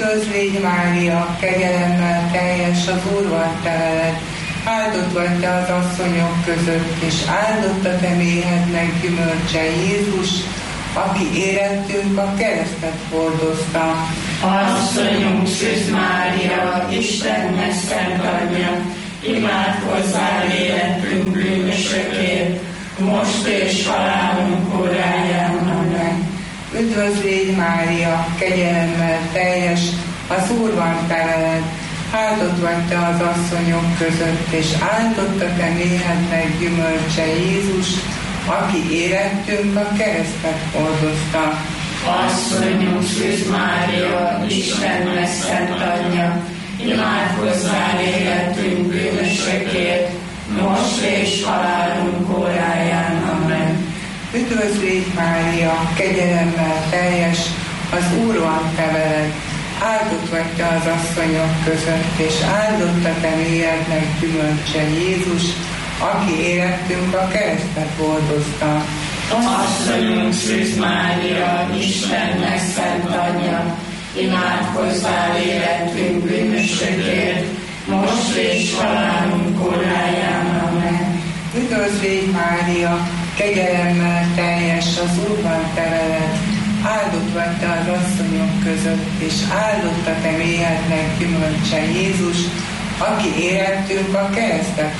Üdvözl légy Mária, kegyelemmel teljes, az Úr van te veled. Áldott vagy te az asszonyok között, és áldott a te méhednek gyümölcse Jézus, aki érettünk a keresztet hordozta. Asszonyunk Szűz Mária, Istennek szent anyja, imádkozzál életünk bűnösökért, most és halálunk óráján. Amen. Üdvözl légy Mária, kegyelemmel teljes, az Úr van te veled. Áldott vagy te az asszonyok között, és áldott a te méhednek gyümölcse Jézus, aki érettünk a keresztet hordozta. Asszonyunk Szűz Mária, Istennek szent anyja, imádkozzál életünk bűnösökért, most és halálunk óráján. Amen. Üdvözl légy Mária, kegyelemmel teljes, az Úr van te veled. Áldott vagy te az asszonyok között, és áldott a te méhednek gyümölcse Jézus, aki érettünk a keresztet hordozta. Asszonyunk Szűz Mária, Istennek szent anyja, imádkozzál életünk bűnösökért, most és halálunk óráján. Amen. Üdvözl légy Mária, kegyelemmel teljes, az Úr van te veled. Áldott vagy te az asszonyok között, és áldott a te méhednek gyümölcse Jézus, aki érettünk a keresztet